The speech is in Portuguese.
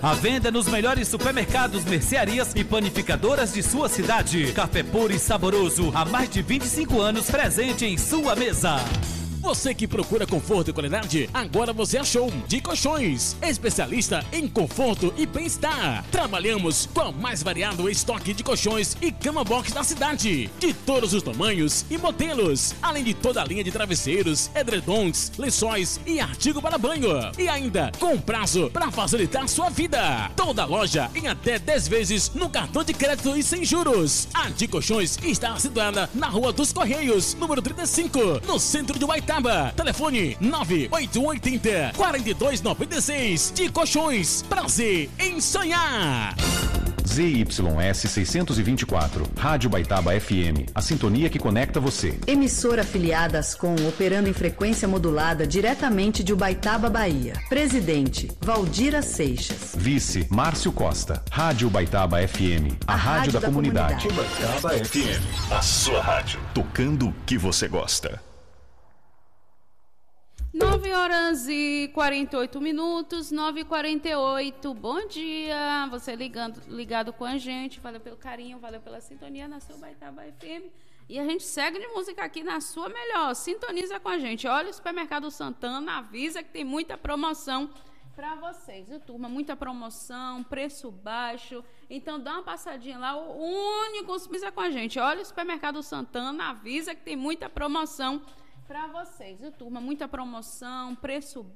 À venda nos melhores supermercados, mercearias e panificadoras de sua cidade. Café puro e saboroso, há mais de 25 anos presente em sua mesa. Você que procura conforto e qualidade, agora você achou. De Colchões, especialista em conforto e bem-estar. Trabalhamos com o mais variado estoque de colchões e cama box da cidade, de todos os tamanhos e modelos, além de toda a linha de travesseiros, edredons, lençóis e artigo para banho. E ainda com prazo para facilitar sua vida. Toda loja em até 10 vezes no cartão de crédito e sem juros. A De Colchões está situada na Rua dos Correios, número 35, no centro de Huaitá. Telefone 98180-4296. De Colchões, prazer em sonhar. ZYS 624, Rádio Baitaba FM, a sintonia que conecta você. Emissora afiliada ASCOM, operando em frequência modulada diretamente de Ubaitaba, Bahia. Presidente, Valdira Seixas. Vice, Márcio Costa. Rádio Baitaba FM, a rádio da comunidade. Baitaba FM, a sua rádio. Tocando o que você gosta. 9h48, 9h48. Bom dia, você ligado com a gente. Valeu pelo carinho, valeu pela sintonia na sua Baitaba FM. E a gente segue de música aqui na sua melhor. Sintoniza com a gente. Olha, o Supermercado Santana avisa que tem muita promoção para vocês, viu, turma? Muita promoção, preço baixo. Então dá uma passadinha lá. O único, sintoniza com a gente. Olha, o Supermercado Santana avisa que tem muita promoção para vocês, viu, turma? Muita promoção, preço